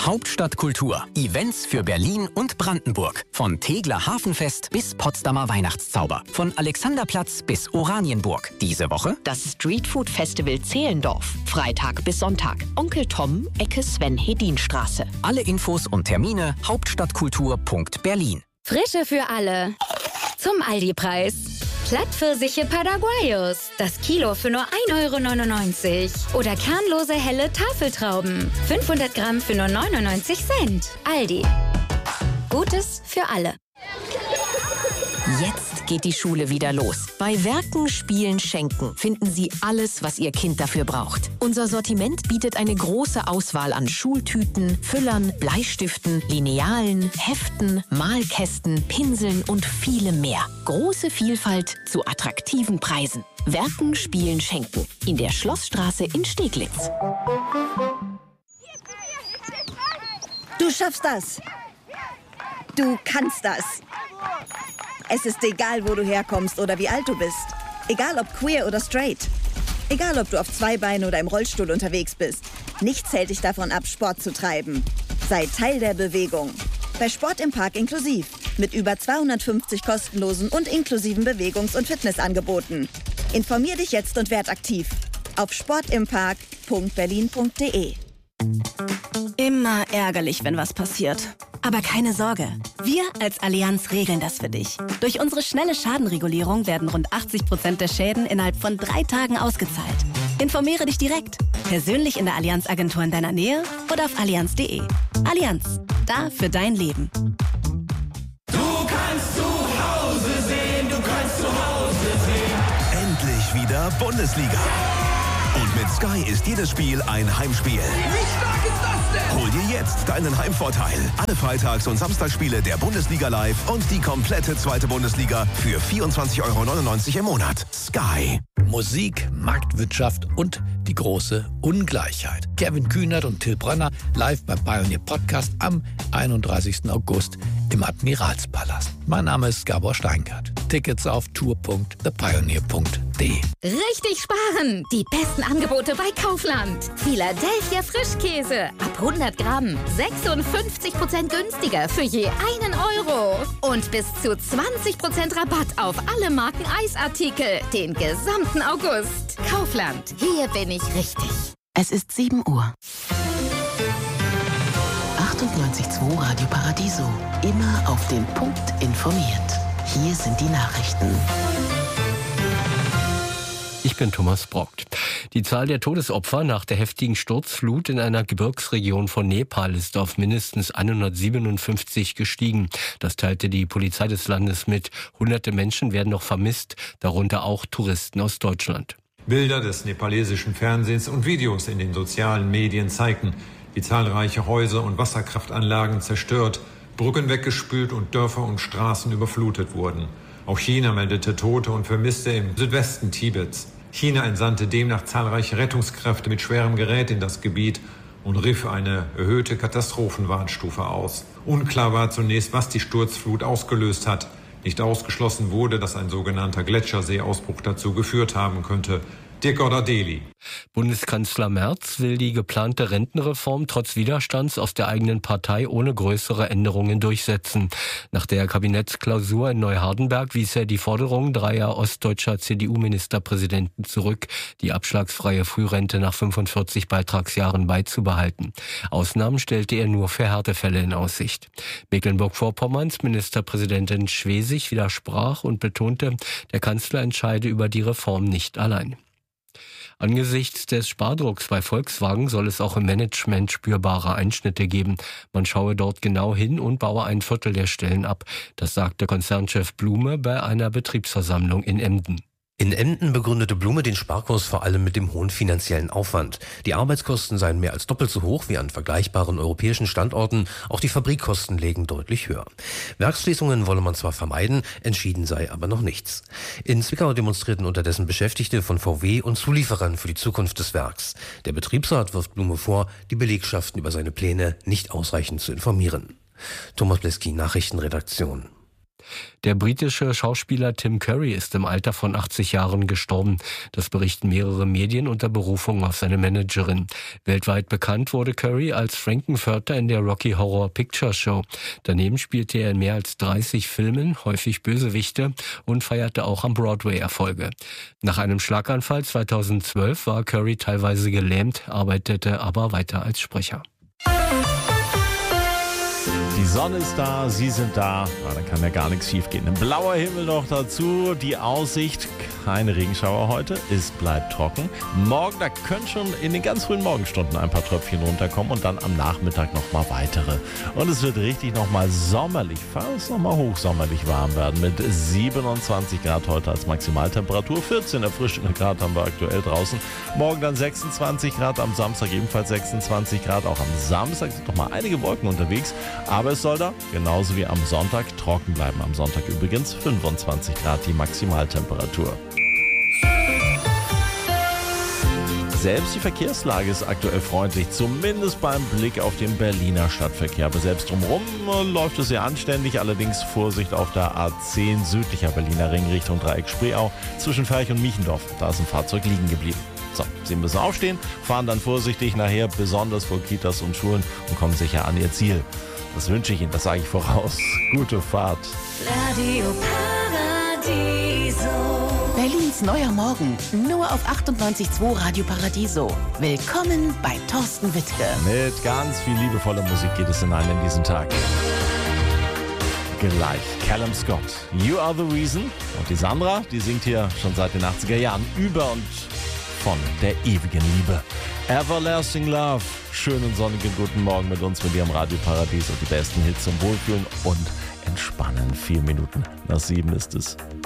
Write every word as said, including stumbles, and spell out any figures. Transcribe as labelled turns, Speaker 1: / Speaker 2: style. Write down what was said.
Speaker 1: Hauptstadtkultur. Events für Berlin und Brandenburg. Von Tegeler Hafenfest bis Potsdamer Weihnachtszauber. Von Alexanderplatz bis Oranienburg. Diese Woche
Speaker 2: das Streetfood Festival Zehlendorf. Freitag bis Sonntag. Onkel Tom, Ecke Sven-Hedin-Straße.
Speaker 1: Alle Infos und Termine hauptstadtkultur punkt berlin.
Speaker 3: Frische für alle. Zum Aldi-Preis. Plattpfirsiche Paraguayos. Das Kilo für nur ein Euro neunundneunzig. Oder kernlose helle Tafeltrauben. fünfhundert Gramm für nur neunundneunzig Cent. Aldi. Gutes für alle.
Speaker 2: Jetzt geht die Schule wieder los. Bei Werken, Spielen, Schenken finden Sie alles, was Ihr Kind dafür braucht. Unser Sortiment bietet eine große Auswahl an Schultüten, Füllern, Bleistiften, Linealen, Heften, Malkästen, Pinseln und vielem mehr. Große Vielfalt zu attraktiven Preisen. Werken, Spielen, Schenken. In der Schlossstraße in Steglitz.
Speaker 4: Du schaffst das. Du kannst das. Es ist egal, wo du herkommst oder wie alt du bist. Egal, ob queer oder straight. Egal, ob du auf zwei Beinen oder im Rollstuhl unterwegs bist. Nichts hält dich davon ab, Sport zu treiben. Sei Teil der Bewegung. Bei Sport im Park inklusiv. Mit über zweihundertfünfzig kostenlosen und inklusiven Bewegungs- und Fitnessangeboten. Informier dich jetzt und werd aktiv. Auf sportimpark punkt berlin punkt de.
Speaker 5: Immer ärgerlich, wenn was passiert. Aber keine Sorge, wir als Allianz regeln das für dich. Durch unsere schnelle Schadenregulierung werden rund achtzig Prozent der Schäden innerhalb von drei Tagen ausgezahlt. Informiere dich direkt, persönlich in der Allianz-Agentur in deiner Nähe oder auf allianz punkt de. Allianz, da für dein Leben.
Speaker 6: Du kannst zu Hause sehen, du kannst zu Hause sehen.
Speaker 7: Endlich wieder Bundesliga. Und mit Sky ist jedes Spiel ein Heimspiel.
Speaker 6: Wie stark ist das denn?
Speaker 7: Hol dir jetzt deinen Heimvorteil. Alle Freitags- und Samstagsspiele der Bundesliga live und die komplette zweite Bundesliga für vierundzwanzig Euro neunundneunzig im Monat. Sky.
Speaker 8: Musik, Marktwirtschaft und die große Ungleichheit. Kevin Kühnert und Till Brönner live beim Pioneer Podcast am einunddreißigsten August im Admiralspalast. Mein Name ist Gabor Steingart. Tickets auf tour punkt the pioneer punkt de.
Speaker 3: Richtig sparen! Die besten Angebote bei Kaufland. Philadelphia Frischkäse. Ab hundert Gramm. sechsundfünfzig Prozent günstiger für je einen Euro. Und bis zu zwanzig Prozent Rabatt auf alle Marken Eisartikel. Den gesamten August. Kaufland. Hier bin ich richtig.
Speaker 2: Es ist sieben Uhr. achtundneunzig Komma zwei Radio Paradiso. Immer auf den Punkt informiert. Hier sind die Nachrichten.
Speaker 9: Ich bin Thomas Brockt. Die Zahl der Todesopfer nach der heftigen Sturzflut in einer Gebirgsregion von Nepal ist auf mindestens hundertsiebenundfünfzig gestiegen. Das teilte die Polizei des Landes mit. Hunderte Menschen werden noch vermisst, darunter auch Touristen aus Deutschland.
Speaker 10: Bilder des nepalesischen Fernsehens und Videos in den sozialen Medien zeigten, wie zahlreiche Häuser und Wasserkraftanlagen zerstört, Brücken weggespült und Dörfer und Straßen überflutet wurden. Auch China meldete Tote und Vermisste im Südwesten Tibets. China entsandte demnach zahlreiche Rettungskräfte mit schwerem Gerät in das Gebiet und rief eine erhöhte Katastrophenwarnstufe aus. Unklar war zunächst, was die Sturzflut ausgelöst hat. Nicht ausgeschlossen wurde, dass ein sogenannter Gletscherseeausbruch dazu geführt haben könnte. Dirk Goddardeli.
Speaker 9: Bundeskanzler Merz will die geplante Rentenreform trotz Widerstands aus der eigenen Partei ohne größere Änderungen durchsetzen. Nach der Kabinettsklausur in Neuhardenberg wies er die Forderung dreier ostdeutscher C D U-Ministerpräsidenten zurück, die abschlagsfreie Frührente nach fünfundvierzig Beitragsjahren beizubehalten. Ausnahmen stellte er nur für Härtefälle in Aussicht. Mecklenburg-Vorpommerns Ministerpräsidentin Schwesig widersprach und betonte, der Kanzler entscheide über die Reform nicht allein. Angesichts des Spardrucks bei Volkswagen soll es auch im Management spürbare Einschnitte geben. Man schaue dort genau hin und baue ein Viertel der Stellen ab. Das sagte Konzernchef Blume bei einer Betriebsversammlung in Emden.
Speaker 11: In Emden begründete Blume den Sparkurs vor allem mit dem hohen finanziellen Aufwand. Die Arbeitskosten seien mehr als doppelt so hoch wie an vergleichbaren europäischen Standorten. Auch die Fabrikkosten lägen deutlich höher. Werksschließungen wolle man zwar vermeiden, entschieden sei aber noch nichts. In Zwickau demonstrierten unterdessen Beschäftigte von V W und Zulieferern für die Zukunft des Werks. Der Betriebsrat wirft Blume vor, die Belegschaften über seine Pläne nicht ausreichend zu informieren. Thomas Bleski, Nachrichtenredaktion.
Speaker 9: Der britische Schauspieler Tim Curry ist im Alter von achtzig Jahren gestorben. Das berichten mehrere Medien unter Berufung auf seine Managerin. Weltweit bekannt wurde Curry als Frankenfurter in der Rocky Horror Picture Show. Daneben spielte er in mehr als dreißig Filmen, häufig Bösewichte, und feierte auch am Broadway Erfolge. Nach einem Schlaganfall zweitausendzwölf war Curry teilweise gelähmt, arbeitete aber weiter als Sprecher.
Speaker 12: Die Sonne ist da, Sie sind da, ja, dann kann ja gar nichts schief gehen. Ein blauer Himmel noch dazu, die Aussicht, keine Regenschauer heute, es bleibt trocken. Morgen, da können schon in den ganz frühen Morgenstunden ein paar Tröpfchen runterkommen und dann am Nachmittag nochmal weitere. Und es wird richtig nochmal sommerlich, fast nochmal hochsommerlich warm werden mit siebenundzwanzig Grad heute als Maximaltemperatur, vierzehn erfrischende Grad haben wir aktuell draußen. Morgen dann sechsundzwanzig Grad, am Samstag ebenfalls sechsundzwanzig Grad, auch am Samstag sind nochmal einige Wolken unterwegs, aber es soll da, genauso wie am Sonntag, trocken bleiben. Am Sonntag übrigens fünfundzwanzig Grad die Maximaltemperatur. Selbst die Verkehrslage ist aktuell freundlich, zumindest beim Blick auf den Berliner Stadtverkehr. Aber selbst drumherum läuft es sehr anständig, allerdings Vorsicht auf der A zehn südlicher Berliner Ring Richtung Dreieck Spreeau zwischen Ferch und Miechendorf. Da ist ein Fahrzeug liegen geblieben. So, Sie müssen aufstehen, fahren dann vorsichtig nachher, besonders vor Kitas und Schulen, und kommen sicher an Ihr Ziel. Das wünsche ich Ihnen, das sage ich voraus. Gute Fahrt.
Speaker 13: Radio Paradiso. Berlins neuer Morgen, nur auf achtundneunzig Komma zwei Radio Paradiso. Willkommen bei Thorsten Wittke.
Speaker 12: Mit ganz viel liebevoller Musik geht es hinein in diesen Tag. Gleich Callum Scott, You Are The Reason. Und die Sandra, die singt hier schon seit den achtziger Jahren über und von der ewigen Liebe. Everlasting Love. Schönen sonnigen guten Morgen mit uns, mit dir am Radio Paradies und die besten Hits zum Wohlfühlen und Entspannen. Vier Minuten nach sieben ist es.